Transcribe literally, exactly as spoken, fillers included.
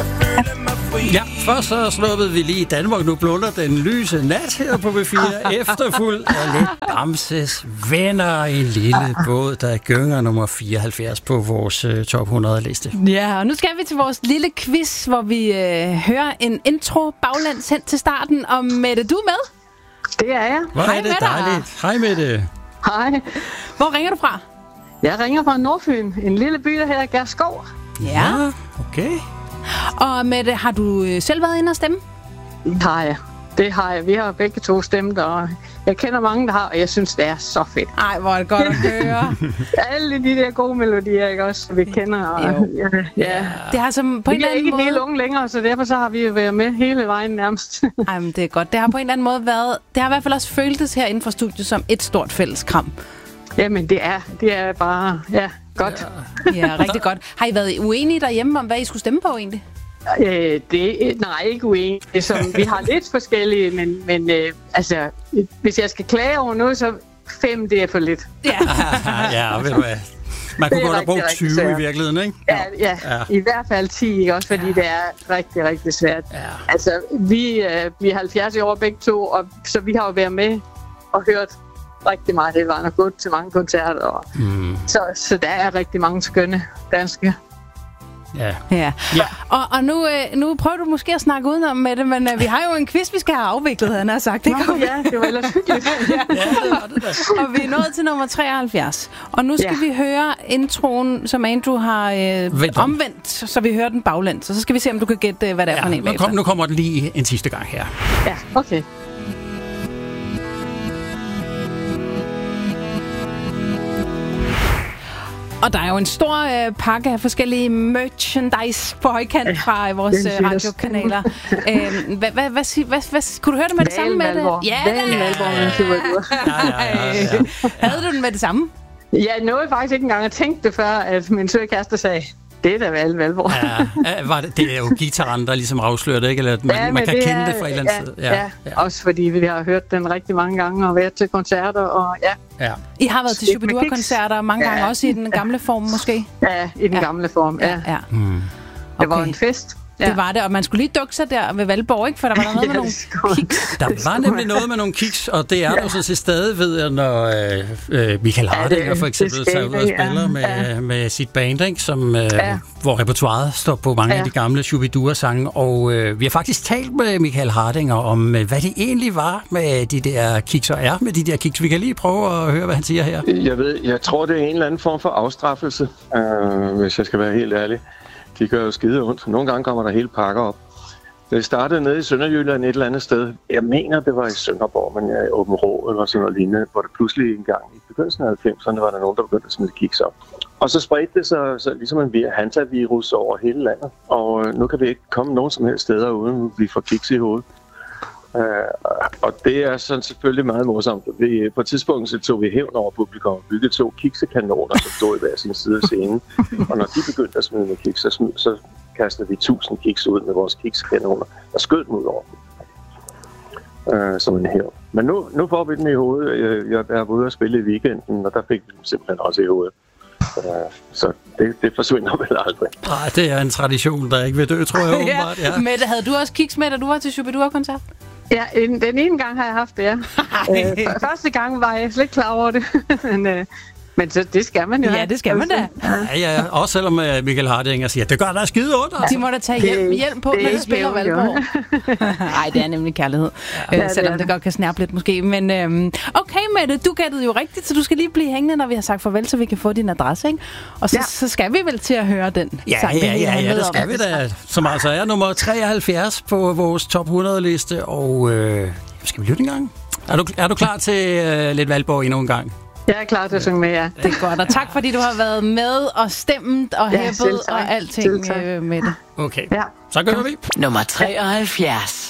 Ja, først så sluppede vi lige i Danmark. Nu blunder den lyse nat her på B fire. Efterfuldt af lidt Bamses Venner, en lille båd, der gynger nummer fireoghalvfjerds på vores uh, top hundrede-liste. Ja, og nu skal vi til vores lille quiz, hvor vi øh, hører en intro baglands hen til starten. Og Mette, du er med? Det er jeg. Hvor er det dejligt. Hej Mette. Hej. Hvor ringer du fra? Jeg ringer fra Nordfyn, en lille by, der hedder Gerskov. Ja. ja, okay. Og Mette, har du selv været inde og stemme? Det har jeg. Det har jeg. Vi har begge to stemt, og jeg kender mange, der har, og jeg synes, det er så fedt. Ej, hvor er det godt at høre. Alle de der gode melodier, ikke også, vi kender. Og, ja, ja. Det har som på en vi eller er anden ikke måde... helt unge længere, så derfor så har vi jo været med hele vejen nærmest. Ej, men det er godt. Det har på en eller anden måde været... Det har i hvert fald også føltes her inden for studiet som et stort fælles kram. Jamen, det er, det er bare... Ja, godt. Ja, ja, rigtig godt. Har I været uenige derhjemme om, hvad I skulle stemme på egentlig? Øh, det, nej, ikke uenige. Som, vi har lidt forskellige, men, men øh, altså, hvis jeg skal klage over noget, så fem, det er for lidt. Ja, ja ved du hvad. Man kunne godt have brugt tyve i virkeligheden, ikke? Ja, ja, ja, i hvert fald ti, ikke også, fordi ja. det er rigtig, rigtig svært. Ja. Altså, vi, øh, vi er halvfjerds år begge to, og, så vi har jo været med og hørt rigtig meget. Det var nok godt til mange koncerter. Og, mm. så, så der er rigtig mange skønne danske. Ja. ja. ja. Og, og nu, øh, nu prøver du måske at snakke udenom med det, men øh, vi har jo en quiz, vi skal have afviklet, han har sagt. Det Nå, ja, det var ellers hyggeligt. ja, ja, det var det da. Og vi er nået til nummer treoghalvfjerds. Og nu skal ja. vi høre introen, som Andrew har øh, omvendt, så vi hører den baglæns. Og så skal vi se, om du kan gætte, hvad det er ja, for en. Nu, kom, nu kommer den lige en sidste gang her. Ja, okay. Og der er jo en stor øh, pakke af forskellige merchandise på højkant fra øh, vores øh, radiokanaler. øh, hvad, hvad, hvad, hvad, hvad, kunne du høre det med det samme med det? Ja, det er Havde du den med det samme? Jeg nåede faktisk ikke engang at tænke det før, at min søde kæreste sagde, det er da vel Valborg. Ja, var det, det er jo guitaren, der ligesom afslører det, ikke? Eller at man, ja, man kan det kende er, det fra et eller andet ja, sted. Ja, ja, ja, også fordi vi har hørt den rigtig mange gange og været til koncerter, og ja. ja. I har været til Shubidua-koncerter mange gange, ja. også i den gamle form måske? Ja, i den ja. gamle form, ja. ja. Mm. Okay. Det var en fest. Ja. Det var det, og man skulle lige dukke sig der ved Valborg, ikke? For der var der noget ja, med nogle kiks. Der var nemlig noget med nogle kiks, og det er ja. der så til stadig, ved jeg, når øh, Michael Hardinger ja, for eksempel tager ud og spiller ja. med, ja. med sit band, ikke? Som, øh, ja. hvor repertoiret står på mange ja. af de gamle Shubidua-sange. Og øh, vi har faktisk talt med Michael Hardinger om, øh, hvad det egentlig var med de der kiks, og er med de der kiks. Vi kan lige prøve at høre, hvad han siger her. Jeg ved, jeg tror, det er en eller anden form for afstraffelse, øh, hvis jeg skal være helt ærlig. De gør jo skide ondt. Nogle gange kommer der hele pakker op. Det startede nede i Sønderjylland et eller andet sted. Jeg mener, det var i Sønderborg, men i Åben Rå eller sådan noget lignende, hvor det pludselig en gang i begyndelsen af halvfemserne var der nogen, der begyndte at smide kiks op. Og så spredte det sig så ligesom en Hansa-virus over hele landet. Og nu kan vi ikke komme nogen som helst steder, uden vi får kiks i hovedet. Uh, og det er sådan selvfølgelig meget morsomt. Vi, på et tidspunkt så tog vi hævn over publikum og byggede to kiksekanoner, som stod i hver sin side af scenen. Og når de begyndte at smide med kiks, så, smid, så kastede vi tusind kiks ud med vores kiksekanoner og skød dem ud over uh, som en hævn. Men nu, nu får vi dem i hovedet. Jeg, jeg var ude at spille i weekenden, og der fik vi dem simpelthen også i hovedet. Uh, så det, det forsvinder vel aldrig. Nej, det er en tradition, der ikke vil dø, tror jeg åbenbart. Ja. Mette, havde du også kiks med, da du var til Shubidua-koncert? Ja, en, den ene gang har jeg haft det, ja. øh, første gang var jeg slet ikke klar over det, men, øh, men så, det skal man jo. Ja, det skal man da. Ja, ja, også selvom uh, Michael Hardinger siger, det gør der skide ondt. Altså. De må da tage hjem, hjem på, når de spiller Valborg. Nej, det er nemlig kærlighed. Ja. Øh, selvom det, det godt kan snærpe lidt måske. Men øhm, okay, Mette, du gættede jo rigtigt, så du skal lige blive hængende, når vi har sagt farvel, så vi kan få din adresse, ikke? Og så, ja. så skal vi vel til at høre den ja, sang. Ja, ja, ja, det skal vi da. Som altså er nummer treoghalvfjerds på vores top hundrede-liste, og øh, skal vi lytte en gang? Er du, er du klar til øh, lidt Valborg endnu en gang? Jeg er klar til at synge med, ja. Det er godt, og tak fordi du har været med og stemt og ja, hæppet og alting øh, med det. Okay, ja. Så gør vi. Nummer treoghalvfjerds.